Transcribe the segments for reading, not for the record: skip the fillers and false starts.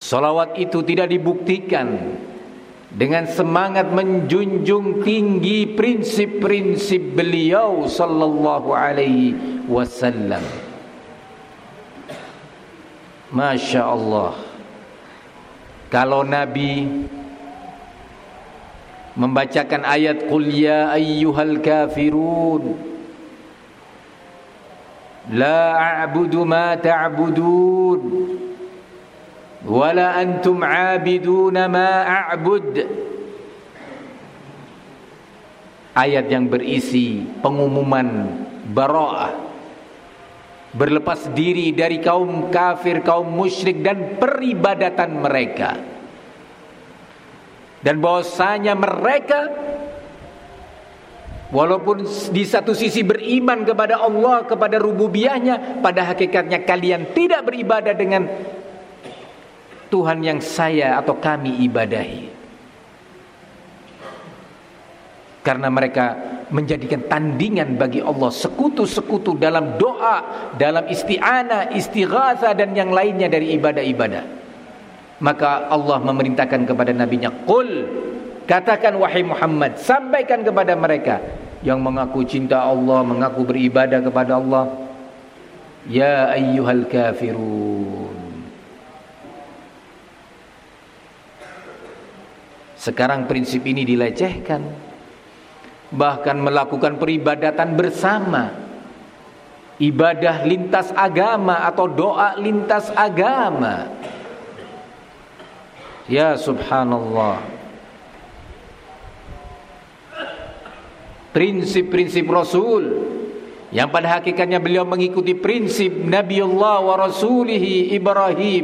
Salawat itu tidak dibuktikan dengan semangat menjunjung tinggi prinsip-prinsip beliau sallallahu alaihi wasallam. Masya Allah, kalau Nabi membacakan ayat Qul ya ayyuhal kafirun la a'budu ma ta'budun wala antum 'abiduna ma a'bud, ayat yang berisi pengumuman bara'ah, berlepas diri dari kaum kafir, kaum musyrik dan peribadatan mereka, dan bahwasanya mereka walaupun di satu sisi beriman kepada Allah, kepada rububiyahnya, pada hakikatnya kalian tidak beribadah dengan Tuhan yang saya atau kami ibadahi. Karena mereka menjadikan tandingan bagi Allah, sekutu-sekutu dalam doa, dalam isti'anah, istighatsah dan yang lainnya dari ibadah-ibadah. Maka Allah memerintahkan kepada nabinya, Qul, katakan wahai Muhammad, sampaikan kepada mereka yang mengaku cinta Allah, mengaku beribadah kepada Allah, ya ayyuhal kafirun. Sekarang prinsip ini dilecehkan, bahkan melakukan peribadatan bersama, ibadah lintas agama atau doa lintas agama. Ya subhanallah, prinsip-prinsip Rasul yang pada hakikatnya beliau mengikuti prinsip Nabiullah wa Rasulihi Ibrahim.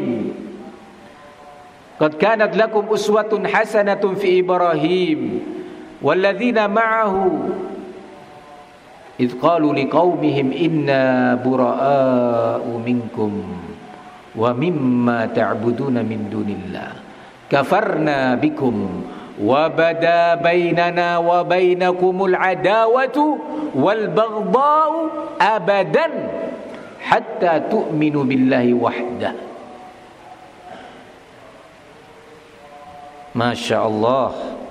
Qad kanat lakum uswatun hasanatun fi Ibrahim walladzina ma'ahu idh qalu liqaumihim inna bura'a'u minkum wa mimma ta'buduna min dunillah kafarna bikum wa bada bainana wa bainakumul adawatu wal baghdha'u abadan hatta tu'minu billahi wahdah. Masya Allah,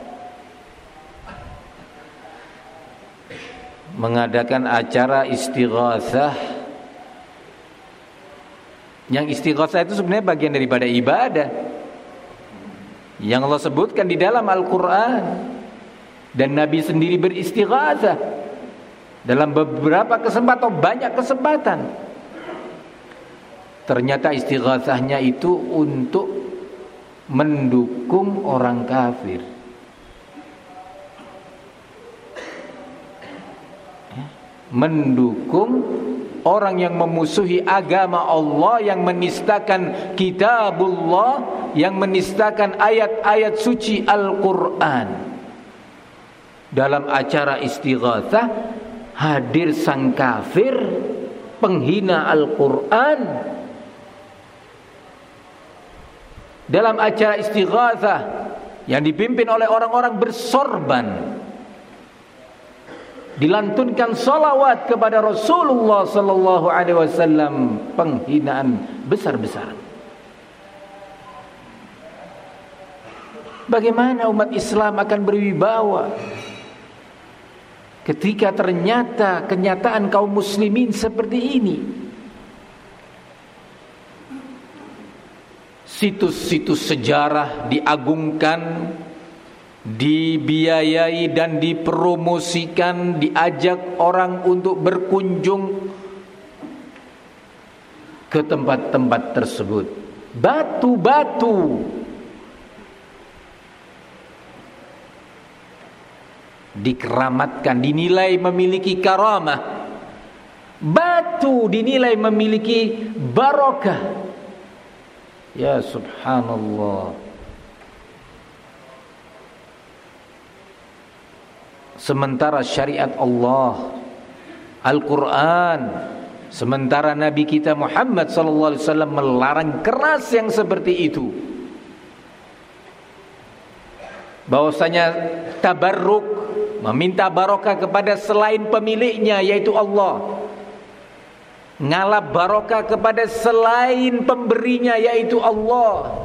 mengadakan acara istighatsah. Yang istighatsah itu sebenarnya bagian daripada ibadah yang Allah sebutkan di dalam Al-Quran, dan Nabi sendiri beristighatsah dalam beberapa kesempatan atau banyak kesempatan. Ternyata istighatsahnya itu untuk mendukung orang kafir, mendukung orang yang memusuhi agama Allah, yang menistakan kitabullah, yang menistakan ayat-ayat suci Al-Quran. Dalam acara istighatsah hadir sang kafir, penghina Al-Quran. Dalam acara istighatsah yang dipimpin oleh orang-orang bersorban, dilantunkan salawat kepada Rasulullah sallallahu alaihi wasallam, penghinaan besar-besaran. Bagaimana umat Islam akan berwibawa ketika ternyata kenyataan kaum muslimin seperti ini? Situs-situs sejarah diagungkan, dibiayai dan dipromosikan, diajak orang untuk berkunjung ke tempat-tempat tersebut. Batu-batu dikeramatkan, dinilai memiliki karamah. Batu dinilai memiliki barokah. Ya subhanallah. Sementara syariat Allah, Al-Quran, sementara Nabi kita Muhammad sallallahu alaihi wasallam melarang keras yang seperti itu. Bahwasanya tabarruk, meminta barokah kepada selain pemiliknya yaitu Allah, ngalap barokah kepada selain pemberinya yaitu Allah,